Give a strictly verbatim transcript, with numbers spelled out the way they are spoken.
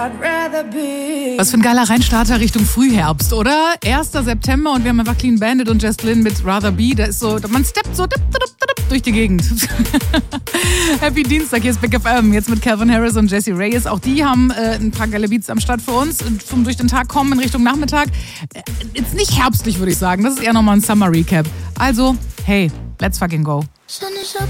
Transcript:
Was für ein geiler Reinstarter Richtung Frühherbst, oder? erster September und wir haben einfach Clean Bandit und Jess Glynn mit Rather Be. Da ist so, man steppt so durch die Gegend. Happy Dienstag, hier ist Big F M. Jetzt mit Calvin Harris und Jessie Reyes. Auch die haben äh, ein paar geile Beats am Start für uns. Vom durch den Tag kommen in Richtung Nachmittag. Äh, jetzt nicht herbstlich, würde ich sagen. Das ist eher nochmal ein Summer Recap. Also, hey, let's fucking go. Sun is up